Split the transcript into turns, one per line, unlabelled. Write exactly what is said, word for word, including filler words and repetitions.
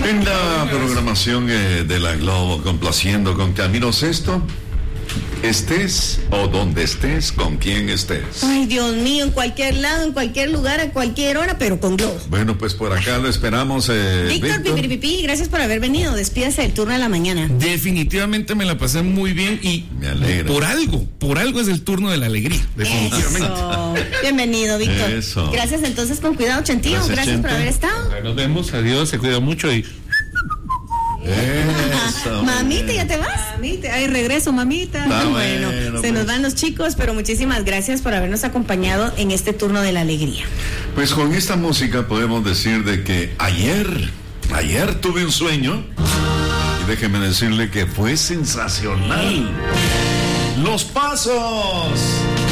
En la programación eh, de la Globo, complaciendo con Camilo Sesto, estés o donde estés, con quien estés.
Ay, Dios mío, en cualquier lado, en cualquier lugar, a cualquier hora, pero con Globo.
Bueno, pues por acá lo esperamos. Eh,
Víctor, Pipiripipi, gracias por haber venido. Despídase del turno de la mañana.
Definitivamente me la pasé muy bien y
me alegra.
Por algo, por algo es el turno de la alegría. Definitivamente.
Eso. Bienvenido, Víctor.
Eso.
Gracias entonces, con cuidado, Chentío. Gracias, gracias por haber estado.
Nos vemos, adiós, se cuida mucho y...
Eso,
mamita, ¿ya te vas?
Mamita, ahí regreso, mamita.
Está
bueno,
bueno,
se
pues.
nos van los chicos, pero muchísimas gracias por habernos acompañado en este turno de la alegría.
Pues con esta música podemos decir de que ayer, ayer tuve un sueño y déjeme decirle que fue sensacional. Los Pasos.